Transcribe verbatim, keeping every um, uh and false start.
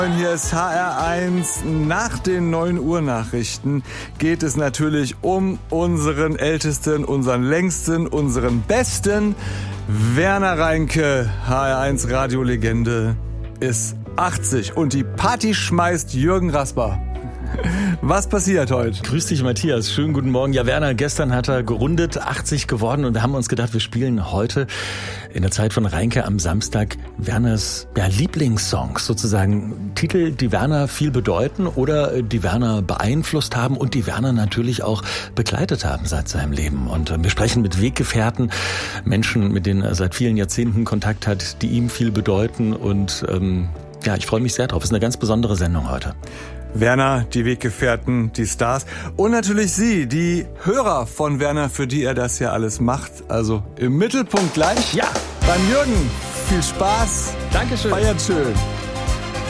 Hier ist H R eins. Nach den neun Uhr Nachrichten geht es natürlich um unseren Ältesten, unseren Längsten, unseren Besten. Werner Reinke, H R eins Radiolegende, ist achtzig und die Party schmeißt Jürgen Rasper. Was passiert heute? Grüß dich, Matthias. Schönen guten Morgen. Ja, Werner, gestern hat er gerundet, achtzig geworden, und wir haben uns gedacht, wir spielen heute in der Zeit von Reinke am Samstag Werners ja, Lieblingssongs, sozusagen Titel, die Werner viel bedeuten oder die Werner beeinflusst haben und die Werner natürlich auch begleitet haben seit seinem Leben. Und wir sprechen mit Weggefährten, Menschen, mit denen er seit vielen Jahrzehnten Kontakt hat, die ihm viel bedeuten, und ähm, ja, ich freue mich sehr drauf. Es ist eine ganz besondere Sendung heute. Werner, die Weggefährten, die Stars und natürlich Sie, die Hörer von Werner, für die er das ja alles macht. Also im Mittelpunkt gleich. Ja. Beim Jürgen. Viel Spaß. Dankeschön. Feiert schön.